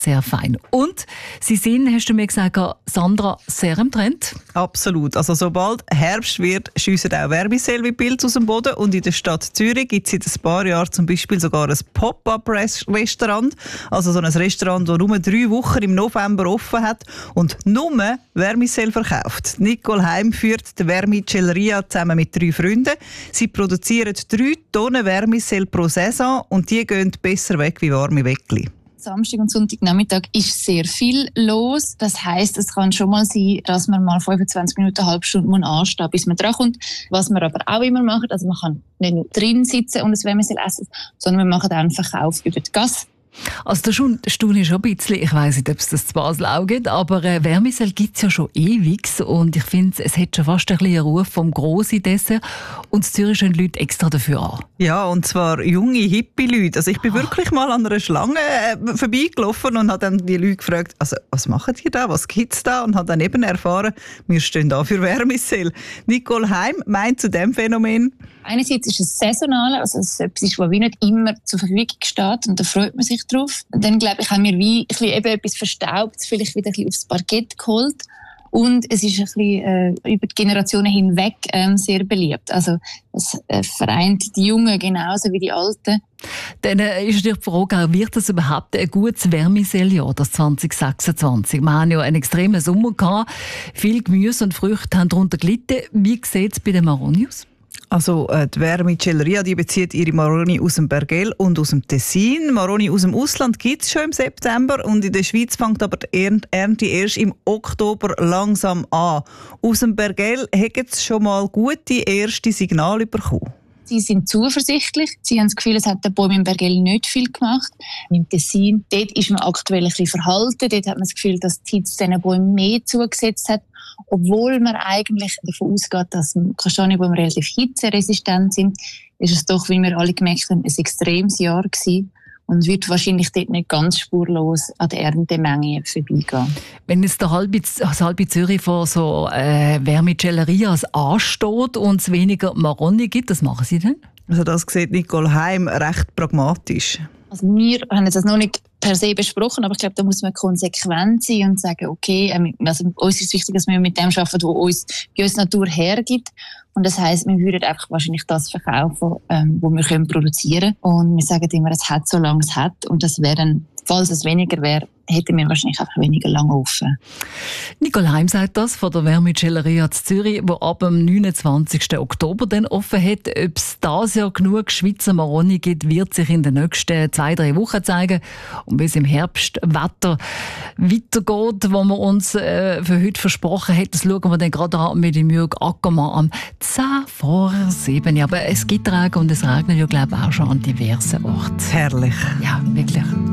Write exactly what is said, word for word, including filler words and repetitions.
Sehr fein. Und Sie sind, hast du mir gesagt, Sandra, sehr im Trend? Absolut. Also sobald Herbst wird, schiessen auch Wärmesell wie Pilze aus dem Boden. Und in der Stadt Zürich gibt es seit ein paar Jahren zum Beispiel sogar ein Pop-up-Restaurant. Also so ein Restaurant, das nur drei Wochen im November offen hat und nur Wärmesell verkauft. Nicole Heim führt die Wärmicelleria zusammen mit drei Freunden. Sie produzieren drei Tonnen Wärmesell pro Saison und die gehen besser weg wie warme Weckli. Samstag und Sonntagnachmittag ist sehr viel los. Das heisst, es kann schon mal sein, dass man mal fünfundzwanzig Minuten, eine halbe Stunde anstehen muss, bis man drankommt. Was wir aber auch immer machen, also man kann nicht nur drin sitzen und ein Wärmesell essen, sondern wir machen auch einen Verkauf über die Gasse. Also da staune ich schon ein bisschen, ich weiss nicht, ob es das zu Basel auch gibt, aber äh, Wärmesell gibt es ja schon ewig und ich finde, es hat schon fast ein bisschen einen Ruf vom grossen Dessert und in Zürich stehen Leute extra dafür an. Ja, und zwar junge, hippie Leute. Also ich bin ah. wirklich mal an einer Schlange äh, vorbeigelaufen und habe dann die Leute gefragt, also was machen die da, was gibt es da? Und habe dann eben erfahren, wir stehen da für Wärmesell. Nicole Heim meint zu diesem Phänomen: Einerseits ist es saisonal, also es ist etwas, was wie nicht immer zur Verfügung steht und da freut man sich drauf. Und dann, glaube ich, haben wir wie ein bisschen eben etwas Verstaubtes vielleicht wieder ein bisschen aufs Parkett geholt. Und es ist ein bisschen äh, über die Generationen hinweg ähm, sehr beliebt. Also es äh, vereint die Jungen genauso wie die Alten. Dann äh, ist natürlich die Frage, wird das überhaupt ein gutes Wärmeseljahr, das zwanzig sechsundzwanzig? Wir haben ja einen extremen Sommer gehabt. Viel Gemüse und Früchte haben darunter gelitten. Wie sieht es bei den Maroni aus? Also äh, die Wärmicelleria, die bezieht ihre Maroni aus dem Bergell und aus dem Tessin. Maroni aus dem Ausland gibt es schon im September und in der Schweiz fängt aber die Ernte erst im Oktober langsam an. Aus dem Bergell haben sie schon mal gute erste Signale bekommen. Sie sind zuversichtlich. Sie haben das Gefühl, es hat der Baum im Bergell nicht viel gemacht. Im Tessin, dort ist man aktuell ein bisschen verhalten. Dort hat man das Gefühl, dass die Hitze diesen Bäumen mehr zugesetzt hat. Obwohl man eigentlich davon ausgeht, dass Kastanienbäume relativ hitzeresistent sind, ist es doch, wie wir alle gemerkt haben, ein extremes Jahr gewesen und wird wahrscheinlich dort nicht ganz spurlos an der Erntemenge vorbeigehen. Wenn jetzt der halbe, das halbe Zürich vor so äh, Wärmecellerias ansteht und es weniger Maroni gibt, was machen Sie denn? Also das sieht Nicole Heim recht pragmatisch. Also wir haben das noch nicht per se besprochen, aber ich glaube, da muss man konsequent sein und sagen, okay, also uns ist wichtig, dass wir mit dem arbeiten, was uns bei uns die Natur hergibt. Und das heisst, wir würden einfach wahrscheinlich das verkaufen, ähm, was wir können produzieren. Und wir sagen immer, es hat, solange es hat. Und das wäre dann, falls es weniger wäre, hätten wir wahrscheinlich einfach weniger lange offen. Nicole Heim sagt das von der Wärmicelleria in Zürich, die ab dem neunundzwanzigsten Oktober dann offen hat. Ob es dieses Jahr genug Schweizer Maroni gibt, wird sich in den nächsten zwei, drei Wochen zeigen. Und bis im Herbst Wetter weitergeht, wo wir uns äh, für heute versprochen haben, das schauen wir dann gerade an mit dem Jürg Ackermann am zehn vor sieben. Ja, aber es gibt Regen und es regnet ja, glaube ich, auch schon an diversen Orten. Herrlich. Ja, wirklich.